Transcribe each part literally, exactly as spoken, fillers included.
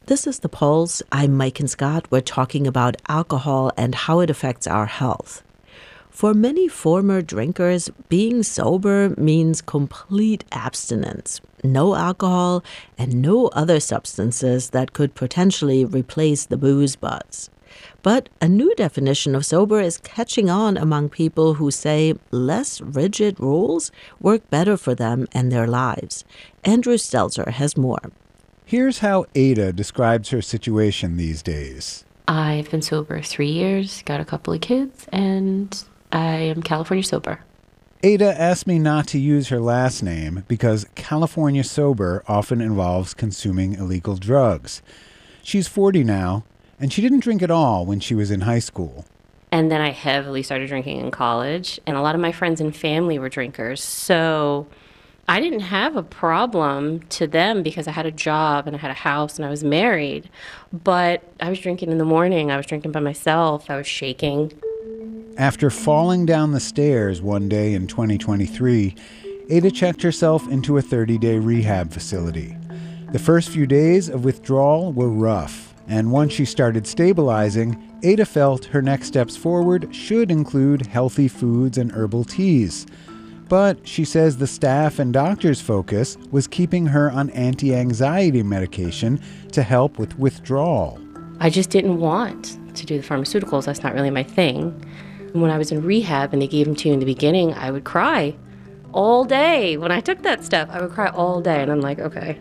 This is The Pulse. I'm Mike and Scott. We're talking about alcohol and how it affects our health. For many former drinkers, being sober means complete abstinence, no alcohol, and no other substances that could potentially replace the booze buzz. But a new definition of sober is catching on among people who say less rigid rules work better for them and their lives. Andrew Stelzer has more. Here's how Ada describes her situation these days. I've been sober three years, got a couple of kids, and I am California sober. Ada asked me not to use her last name because California sober often involves consuming illegal drugs. She's forty now, and she didn't drink at all when she was in high school. And then I heavily started drinking in college, and a lot of my friends and family were drinkers, so I didn't have a problem to them because I had a job and I had a house and I was married. But I was drinking in the morning. I was drinking by myself. I was shaking. After falling down the stairs one day in twenty twenty-three, Ada checked herself into a thirty-day rehab facility. The first few days of withdrawal were rough, and once she started stabilizing, Ada felt her next steps forward should include healthy foods and herbal teas. But she says the staff and doctor's focus was keeping her on anti-anxiety medication to help with withdrawal. I just didn't want to do the pharmaceuticals. That's not really my thing. When I was in rehab and they gave them to you in the beginning, I would cry all day. When I took that step, I would cry all day. And I'm like, okay,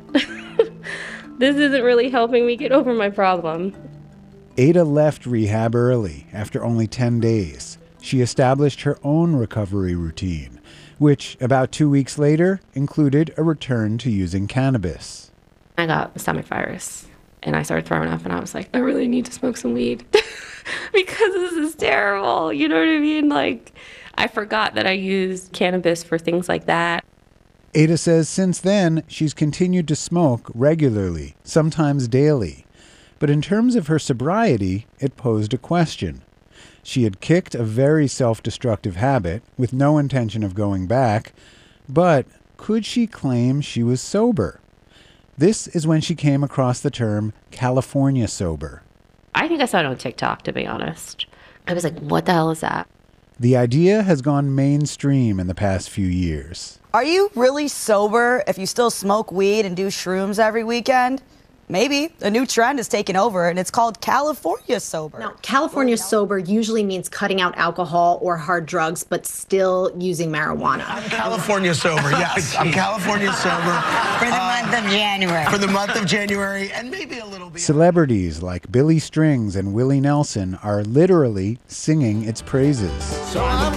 this isn't really helping me get over my problem. Ada left rehab early, after only ten days. She established her own recovery routine, which about two weeks later included a return to using cannabis. I got stomach virus and I started throwing up and I was like, I really need to smoke some weed because this is terrible. You know what I mean? Like, I forgot that I used cannabis for things like that. Ada says since then, she's continued to smoke regularly, sometimes daily. But in terms of her sobriety, it posed a question. She had kicked a very self-destructive habit with no intention of going back, but could she claim she was sober? This is when she came across the term California sober. I think I saw it on TikTok, to be honest. I was like, what the hell is that? The idea has gone mainstream in the past few years. Are you really sober if you still smoke weed and do shrooms every weekend? Maybe. A new trend is taking over, and it's called California sober. Now, California sober usually means cutting out alcohol or hard drugs, but still using marijuana. I'm California sober, yes. I'm California sober. For the uh, month of January. For the month of January, and maybe a little bit. Celebrities like Billy Strings and Willie Nelson are literally singing its praises. So I'm